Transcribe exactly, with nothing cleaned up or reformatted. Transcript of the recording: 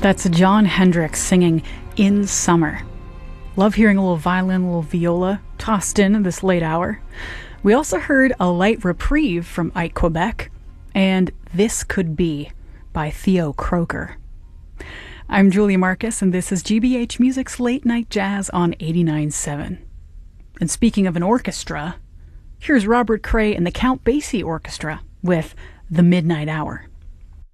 That's Jon Hendricks singing In Summer. Love hearing a little violin, a little viola tossed in this late hour. We also heard A Light Reprieve from Ike Quebec and This Could Be by Theo Croker. I'm Julia Marcus, and this is G B H Music's Late Night Jazz on eighty-nine point seven. And speaking of an orchestra, here's Robert Cray and the Count Basie Orchestra with The Midnight Hour.